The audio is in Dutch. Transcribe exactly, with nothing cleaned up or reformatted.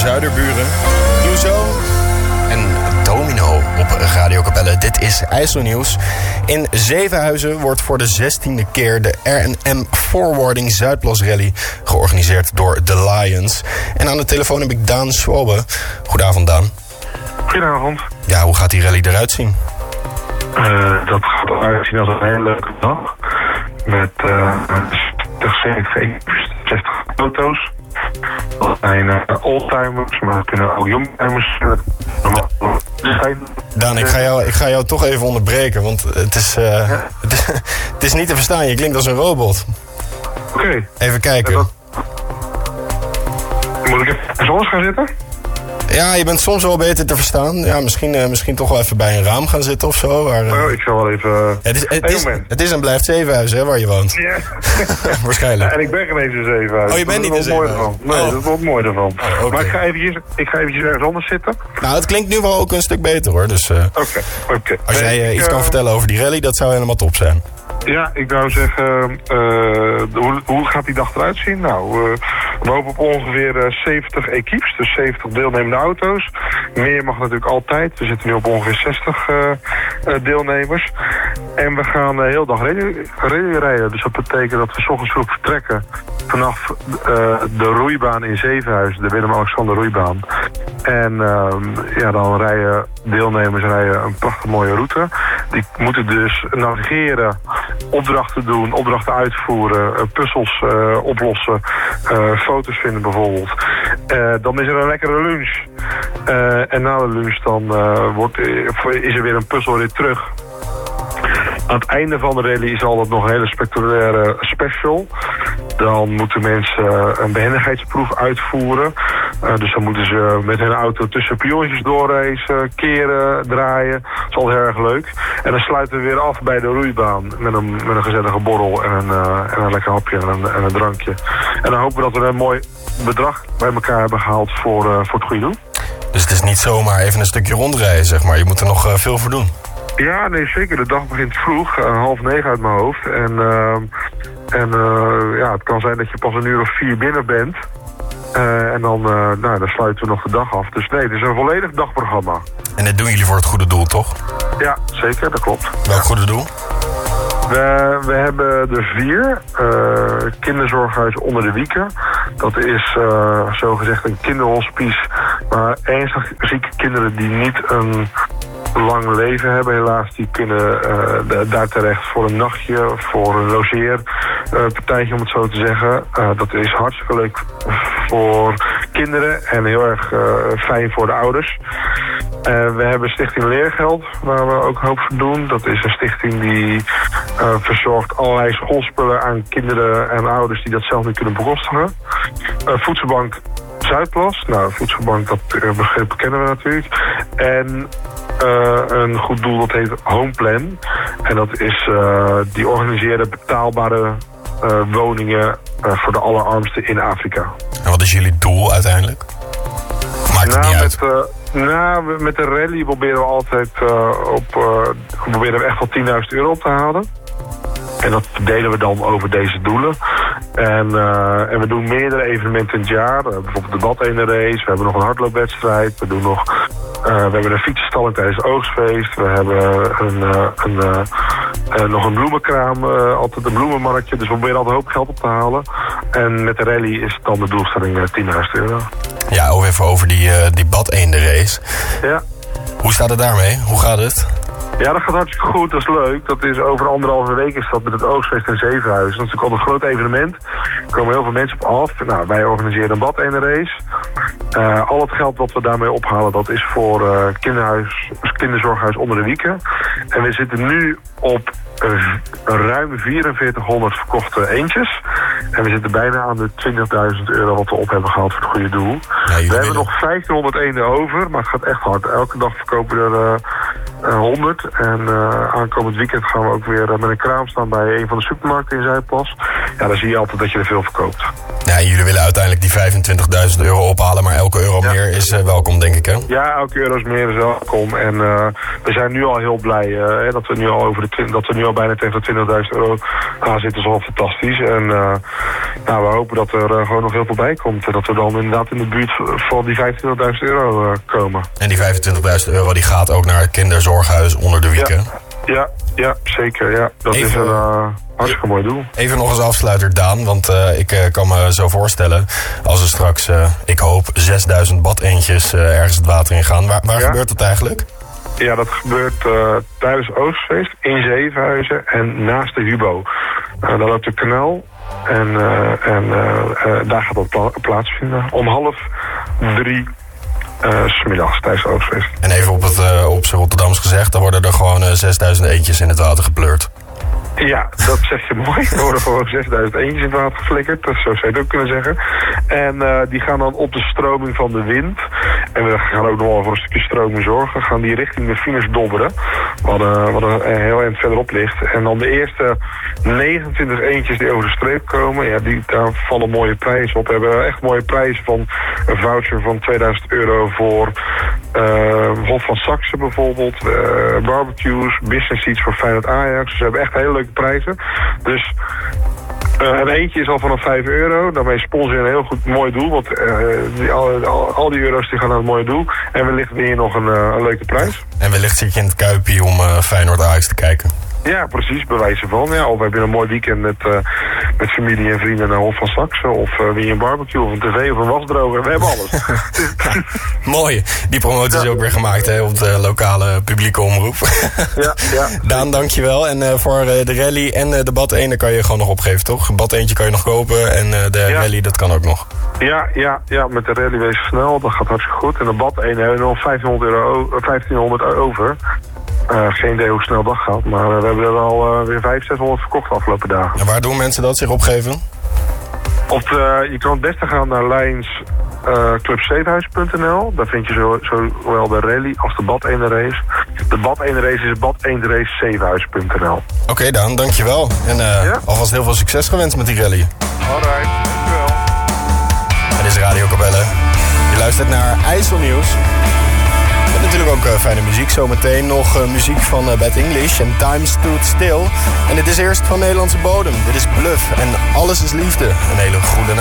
Zuiderburen. Clouseau en Domino op Radio Capelle. Dit is IJsselnieuws. In Zevenhuizen wordt voor de zestiende keer de R en M Forwarding Zuidplas Rally georganiseerd door The Lions. En aan de telefoon heb ik Daan Schwalbe. Goedenavond, Daan. Goedenavond. Ja, hoe gaat die rally eruit zien? Uh, dat gaat eruit zien als een hele leuke dag. Met uh, zestig auto's. Dat zijn uh, oldtimers, maar dat kunnen ook youngtimers zijn. Daan, ik ga, jou, ik ga jou toch even onderbreken, want het is, uh, ja. het, is het is niet te verstaan. Je klinkt als een robot. Oké. Okay. Even kijken. Dat... Moet ik even anders gaan zitten? Ja, je bent soms wel beter te verstaan. Ja, misschien, uh, misschien toch wel even bij een raam gaan zitten of zo. Waar, uh... oh, ik zal wel even... Uh... Het is, het, is, het is en blijft Zevenhuizen, hè, waar je woont. Ja. Waarschijnlijk. Ja, en ik ben geen eens in Zevenhuizen. Oh, je bent niet in Zevenhuizen? Nee, oh. Dat is wel mooi ervan. Oh, okay. Maar ik ga, eventjes, ik ga eventjes ergens anders zitten. Nou, het klinkt nu wel ook een stuk beter, hoor. Dus, uh, Oké, okay, oké. Okay. Als jij uh, iets uh... kan vertellen over die rally, dat zou helemaal top zijn. Ja, ik zou zeggen, uh, hoe, hoe gaat die dag eruit zien? Nou, uh, we hopen op ongeveer uh, zeventig equipes, dus zeventig deelnemende auto's. Meer mag natuurlijk altijd. We zitten nu op ongeveer zestig uh, uh, deelnemers. En we gaan de hele dag rally rijden. Dus dat betekent dat we 's ochtends vroeg vertrekken vanaf uh, de roeibaan in Zevenhuizen, de Willem-Alexander roeibaan. En uh, ja, dan rijden deelnemers rijden een prachtig mooie route. Die moeten dus navigeren, opdrachten doen, opdrachten uitvoeren, uh, puzzels uh, oplossen, uh, foto's vinden bijvoorbeeld. Uh, dan is er een lekkere lunch. Uh, en na de lunch dan uh, wordt, is er weer een puzzelrit terug. Aan het einde van de rally is altijd nog een hele spectaculaire special. Dan moeten mensen uh, een behendigheidsproef uitvoeren. Uh, dus dan moeten ze met hun auto tussen piontjes doorracen, keren, draaien. Dat is altijd heel erg leuk. En dan sluiten we weer af bij de roeibaan met een, met een gezellige borrel en een, uh, en een lekker hapje en een, en een drankje. En dan hopen we dat we een mooi bedrag bij elkaar hebben gehaald voor, uh, voor het goede doel. Dus het is niet zomaar even een stukje rondrijden, zeg maar. Je moet er nog uh, veel voor doen. Ja, nee, zeker. De dag begint vroeg, uh, half negen uit mijn hoofd. En, uh, en uh, ja, het kan zijn dat je pas een uur of vier binnen bent. Uh, en dan, uh, nou, dan sluiten we nog de dag af. Dus nee, het is een volledig dagprogramma. En dat doen jullie voor het goede doel, toch? Ja, zeker, dat klopt. Welk goede doel? We, we hebben er vier. Uh, kinderzorghuis Onder de Wieken. Dat is uh, zogezegd een kinderhospice waar ernstig zieke kinderen die niet een lang leven hebben, helaas, die kunnen uh, de, daar terecht voor een nachtje, voor een logeerpartijtje, uh, om het zo te zeggen. Uh, dat is hartstikke leuk voor kinderen en heel erg uh, fijn voor de ouders. Uh, we hebben Stichting Leergeld, waar we ook hoop voor doen. Dat is een stichting die uh, verzorgt allerlei schoolspullen aan kinderen en ouders die dat zelf niet kunnen bekostigen. Uh, Voedselbank Zuidplas, nou, Voedselbank, dat uh, begrip kennen we natuurlijk. En Uh, een goed doel, dat heet Homeplan. En dat is, uh, die organiseerde betaalbare uh, woningen uh, voor de allerarmsten in Afrika. En wat is jullie doel uiteindelijk? Maakt het nou, niet uit? Met, uh, nou, met de rally proberen we altijd uh, op, uh, proberen we echt wel tienduizend euro op te halen. En dat verdelen we dan over deze doelen. En, uh, en we doen meerdere evenementen in het jaar. Uh, bijvoorbeeld de badeendenrace. We hebben nog een hardloopwedstrijd. We doen nog... Uh, we hebben een fietsenstalling tijdens het oogstfeest. We hebben een, uh, een, uh, uh, nog een bloemenkraam, uh, altijd een bloemenmarktje. Dus we proberen altijd een hoop geld op te halen. En met de rally is dan de doelstelling uh, tienduizend euro. Ja, ook even over die, uh, die badeendenrace. Ja. Hoe staat het daarmee? Hoe gaat het? Ja, dat gaat hartstikke goed. Dat is leuk. Dat is over anderhalve week is dat met het oogstfeest in Zevenhuizen. Dat is natuurlijk al een groot evenement. Er komen heel veel mensen op af. Nou, wij organiseren een badeendenrace. Uh, al het geld wat we daarmee ophalen, dat is voor uh, kinderhuis, kinderzorghuis Onder de Wieken. En we zitten nu op uh, ruim vierenveertighonderd verkochte eentjes. En we zitten bijna aan de twintigduizend euro wat we op hebben gehaald voor het goede doel. Ja, we hebben nog vijftienhonderd eenden over, maar het gaat echt hard. Elke dag verkopen we er uh, uh, honderd. En uh, aankomend weekend gaan we ook weer uh, met een kraam staan bij een van de supermarkten in Zuidplas. Ja, dan zie je altijd dat je er veel verkoopt. Ja, Ja, jullie willen uiteindelijk die vijfentwintigduizend euro ophalen, maar elke euro ja. meer is uh, welkom, denk ik, hè? Ja, elke euro is meer is welkom. En uh, we zijn nu al heel blij uh, dat we nu al over de twintig, dat we nu al bijna tegen de twintigduizend euro aan zitten. Dat is al fantastisch. En uh, nou, we hopen dat er uh, gewoon nog heel veel bij komt. En dat we dan inderdaad in de buurt van die vijfentwintigduizend euro uh, komen. En die vijfentwintigduizend euro die gaat ook naar het kinderzorghuis onder de week, hè? Ja. Ja, ja, zeker. Ja. Dat Even, is een uh, hartstikke mooi doel. Even nog als afsluiter, Daan. Want uh, ik uh, kan me zo voorstellen... als er straks, uh, ik hoop, zesduizend badeentjes uh, ergens het water in gaan. Waar, waar ja. gebeurt dat eigenlijk? Ja, dat gebeurt uh, tijdens Oostfeest in Zevenhuizen en naast de Hubo. Uh, daar loopt een kanaal en, uh, en uh, uh, daar gaat dat pla- plaatsvinden. Om half drie... Uh, 's middags tijdens het Oostfeest. En even op het uh, op z'n Rotterdams gezegd, dan worden er gewoon uh, zesduizend eentjes in het water gepleurd. Ja, dat zeg je mooi. Er worden gewoon zesduizend eentjes in het water geflikkerd. Dat zo zou je het ook kunnen zeggen. En uh, die gaan dan op de stroming van de wind. En we gaan ook nog wel voor een stukje stroming zorgen. Gaan die richting de Venus dobberen. Wat, uh, wat een heel eind verderop ligt. En dan de eerste negenentwintig eentjes die over de streep komen. Ja, die, daar vallen mooie prijzen op. We hebben echt mooie prijzen van een voucher van tweeduizend euro voor uh, Hof van Saxe bijvoorbeeld. Uh, barbecues, business seats voor Feyenoord Ajax. Dus we hebben echt hele leuke prijzen. Dus uh, een eentje is al vanaf vijf euro. Daarmee sponsoren je een heel goed mooi doel. Want uh, die, al, al, al die euro's die gaan naar het mooie doel. En wellicht win je nog een, uh, een leuke prijs. En wellicht zit je in het Kuipie om uh, Feyenoord Ajax te kijken. Ja, precies, bewijzen van. Ja, of we hebben een mooi weekend met, uh, met familie en vrienden naar Hof van Saxe. Of uh, weer een barbecue, of een tv, of een wasdroger. We hebben alles. Mooi. Die promotie is ja. ook weer gemaakt hè, op de lokale publieke omroep. ja, ja. Daan, dankjewel. En uh, voor uh, de rally en uh, de bad één kan je gewoon nog opgeven, toch? Bad eentje kan je nog kopen en uh, de ja. rally, dat kan ook nog. Ja, ja, ja, met de rally wees snel. Dat gaat hartstikke goed. En de bad één hebben we nog vijftienhonderd euro, vijftienhonderd over. Uh, geen idee hoe snel dat gaat, maar uh, we hebben er al uh, weer vijfhonderd, zeshonderd verkocht de afgelopen dagen. En waar doen mensen dat zich opgeven? Op de, je kan het beste gaan naar Lijns uh, club zevenhuis punt n l. Daar vind je zo, zowel de rally als de bad één race. De bad één race is bad één race zevenhuis punt n l. Oké okay, Daan, dankjewel. En uh, ja? alvast heel veel succes gewenst met die rally. Alright, dankjewel. Dit is Radio Capelle. Je luistert naar IJsselnieuws. En natuurlijk ook uh, fijne muziek. Zometeen nog uh, muziek van uh, Bad English en Time Stood Still. En dit is eerst van Nederlandse bodem. Dit is Bluff en Alles is Liefde. Een hele goede naam.